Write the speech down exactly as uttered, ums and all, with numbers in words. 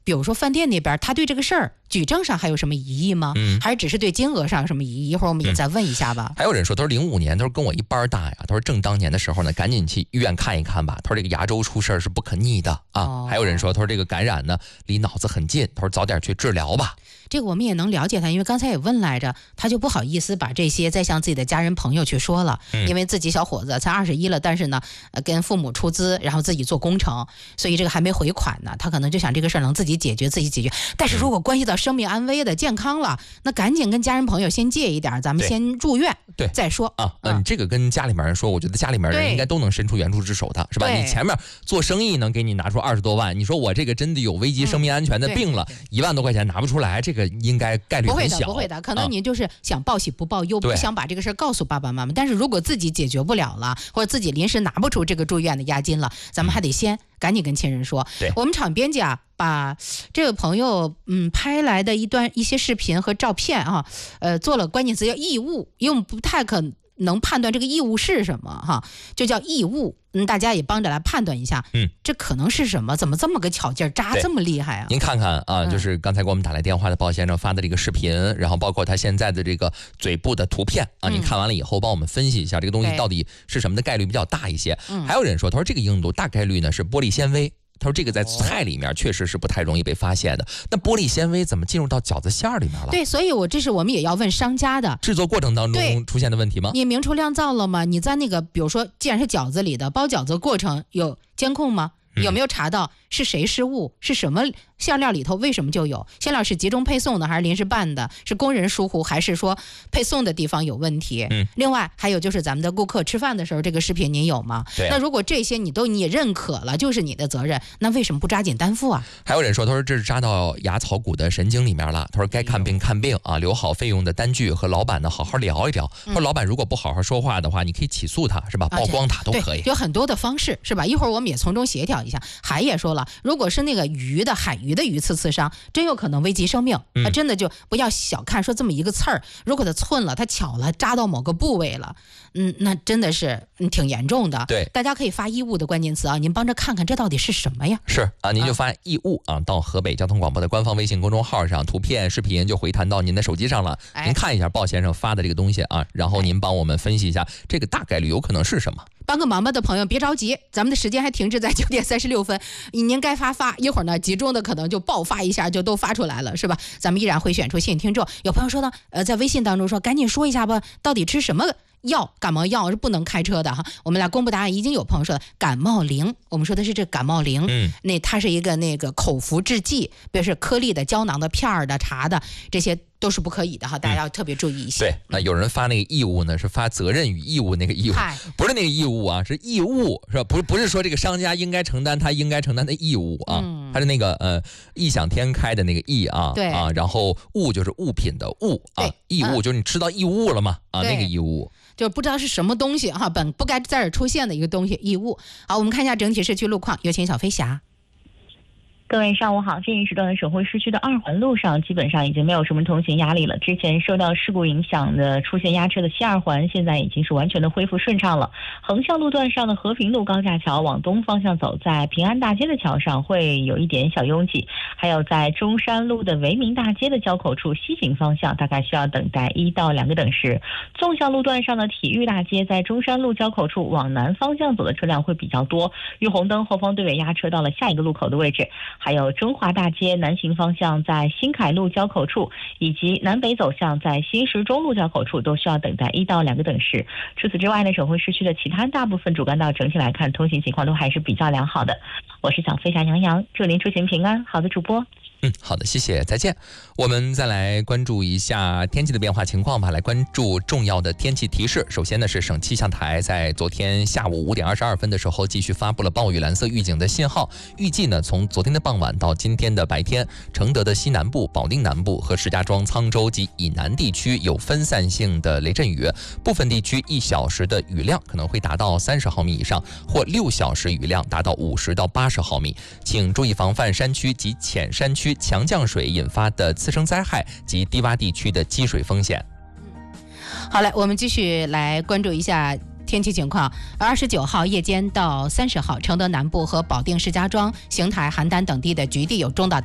比如说饭店那边他对这个事儿举证上还有什么疑义吗？嗯，还是只是对金额上有什么疑义？一会儿我们也再问一下吧。 嗯、还有人说，他说零五年，他说跟我一般大呀，他说正当年的时候呢，赶紧去医院看一看吧。他说这个牙周出事是不可逆的啊。哦、还有人说，他说这个感染呢离脑子很近，他说早点去治疗吧。 这个我们也能了解他，因为刚才也问来着，他就不好意思把这些再向自己的家人朋友去说了，嗯、因为自己小伙子才二十一了，但是呢，呃，跟父母出资，然后自己做工程，所以这个还没回款呢，他可能就想这个事儿能自己解决，自己解决。但是如果关系到生命安危的、健康了，那赶紧跟家人朋友先借一点，咱们先入院， 对， 再说啊。嗯、呃，你这个跟家里面人说，我觉得家里面人应该都能伸出援助之手的，是吧？你前面做生意能给你拿出二十多万，你说我这个真的有危及生命安全的病了，一、嗯、万多块钱拿不出来，这个应该概率很小。 不会的，不会的，可能你就是想报喜不报忧，不想把这个事告诉爸爸妈妈。但是如果自己解决不了了，或者自己临时拿不出这个住院的押金了，咱们还得先赶紧跟亲人说。 对， 我们场编辑啊，把这个朋友嗯拍来的一段一些视频和照片啊，呃，做了关键词叫异物，因为我们不太可能判断这个异物是什么哈，就叫异物。嗯，大家也帮着来判断一下，嗯，这可能是什么？怎么这么个巧劲儿扎这么厉害啊？ 您看看啊，就是刚才给我们打来电话的鲍先生发的这个视频，嗯、然后包括他现在的这个嘴部的图片啊，嗯、您看完了以后，帮我们分析一下这个东西到底是什么的概率比较大一些。嗯、还有人说，他说这个硬度大概率呢是玻璃纤维。他说这个在菜里面确实是不太容易被发现的，那玻璃纤维怎么进入到饺子馅儿里面了？ 对，所以我这是我们也要问商家的制作过程当中出现的问题吗？ 你明出亮灶了吗？你在那个比如说既然是饺子里的包饺子过程有监控吗？有没有查到是谁失误？是什么馅料里头为什么就有？馅料是集中配送的还是临时办的？是工人疏忽还是说配送的地方有问题？嗯，另外还有就是咱们的顾客吃饭的时候，这个视频您有吗？ 对、啊。 那如果这些你都你也认可了，就是你的责任，那为什么不抓紧担负啊？ 还有人说，他说这是扎到牙槽骨的神经里面了。他说该看病看病啊，留好费用的单据和老板呢好好聊一聊。他说老板如果不好好说话的话，你可以起诉他，是吧？曝光他都可以。 有很多的方式，是吧？一会儿我们也从中协调一下。还也说了，如果是那个鱼的海鱼的鱼刺刺伤，真有可能危及生命。那、嗯、真的就不要小看说这么一个刺儿，如果它寸了，它巧了，扎到某个部位了，嗯，那真的是挺严重的。 对， 大家可以发异物的关键词啊，您帮着看看这到底是什么呀？ 是啊，您就发异物啊，到河北交通广播的官方微信公众号上，图片、视频就回弹到您的手机上了。您看一下鲍先生发的这个东西啊，然后您帮我们分析一下，这个大概率有可能是什么。 帮个忙吧的朋友别着急，咱们的时间还停滞在九点三十六分，您该发发，一会儿呢集中的可能就爆发一下就都发出来了，是吧？咱们依然会选出幸运听众。有朋友说呢，呃，在微信当中说赶紧说一下吧，到底吃什么药？感冒药是不能开车的哈。我们来公布答案，已经有朋友说了感冒灵，我们说的是这感冒灵，嗯，那它是一个那个口服制剂，比如是颗粒的、胶囊的、片儿的、茶的，这些都是不可以的哈，大家要特别注意一下。 嗯、对，那有人发那个义务呢，是发责任与义务那个义务，不是那个义务啊，是义务，是吧？不是不是说这个商家应该承担他应该承担的义务啊，嗯、他是那个呃异想天开的那个义啊， 对啊，然后物就是物品的物啊，义务就是你吃到异物了嘛啊，那个义务。 就不知道是什么东西哈，本不该在这儿出现的一个东西，异物。好，我们看一下整体市区路况，有请小飞侠。 各位上午好，这一时段的省会市区的二环路上基本上已经没有什么通行压力了。之前受到事故影响的出现压车的西二环，现在已经是完全的恢复顺畅了。横向路段上的和平路高架桥往东方向走，在平安大街的桥上会有一点小拥挤，还有在中山路的维民大街的交口处西行方向大概需要等待一到两个等时。纵向路段上的体育大街在中山路交口处往南方向走的车辆会比较多，遇红灯后方队尾压车到了下一个路口的位置。还有中华大街南行方向在新凯路交口处，以及南北走向在新石中路交口处都需要等待一到两个等时。除此之外呢，省会市区的其他大部分主干道整体来看通行情况都还是比较良好的。我是小飞侠杨洋，祝您出行平安。好的，主播。 嗯，好的，谢谢，再见。我们再来关注一下天气的变化情况吧，来关注重要的天气提示。首先呢，是省气象台在昨天下午五点二十二分的时候继续发布了暴雨蓝色预警的信号。预计呢，从昨天的傍晚到今天的白天，承德的西南部、保定南部和石家庄、沧州及以南地区有分散性的雷阵雨，部分地区一小时的雨量可能会达到三十毫米以上，或六小时雨量达到五十到八十毫米。请注意防范山区及浅山区强降水引发的次生灾害及低洼地区的积水风险。 好嘞，我们继续来关注一下天气情况。二十九号夜间到三十号，承德南部和保定、石家庄、邢台、邯郸等地的局地有中到